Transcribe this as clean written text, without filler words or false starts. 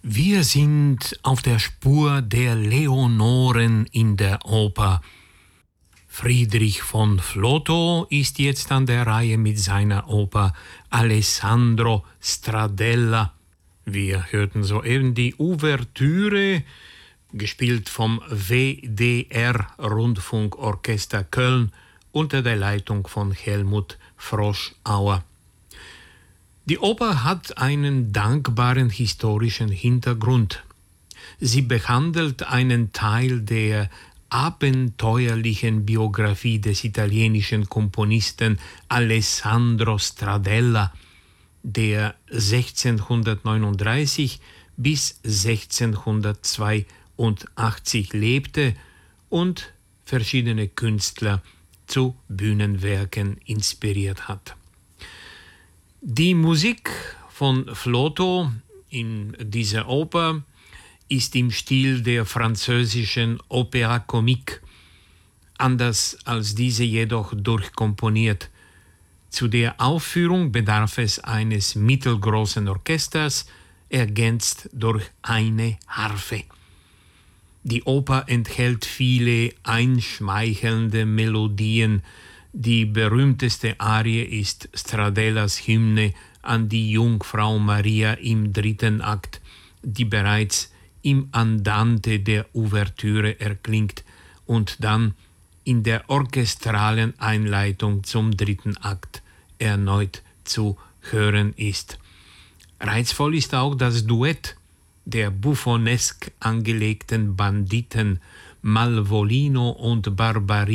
Wir sind auf der Spur der Leonoren in der Oper. Friedrich von Flotow ist jetzt an der Reihe mit seiner Oper Alessandro Stradella. Wir hörten soeben die Ouvertüre, gespielt vom WDR Rundfunkorchester Köln unter der Leitung von Helmut Froschauer. Die Oper hat einen dankbaren historischen Hintergrund. Sie behandelt einen Teil der abenteuerlichen Biografie des italienischen Komponisten Alessandro Stradella, der 1639 bis 1682 lebte und verschiedene Künstler zu Bühnenwerken inspiriert hat. Die Musik von Flotow in dieser Oper ist im Stil der französischen Opéra Comique, anders als diese jedoch durchkomponiert. Zu der Aufführung bedarf es eines mittelgroßen Orchesters, ergänzt durch eine Harfe. Die Oper enthält viele einschmeichelnde Melodien. Die berühmteste Arie ist Stradellas Hymne an die Jungfrau Maria im 3. Akt, die bereits im Andante der Ouvertüre erklingt und dann in der orchestralen Einleitung zum 3. Akt erneut zu hören ist. Reizvoll ist auch das Duett der buffonesk angelegten Banditen Malvolino und Barbarie